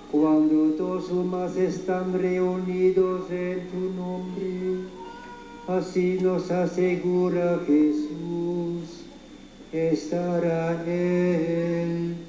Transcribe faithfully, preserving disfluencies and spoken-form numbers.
Cuando dos o más están reunidos en tu nombre, así nos asegura Jesús, estará Él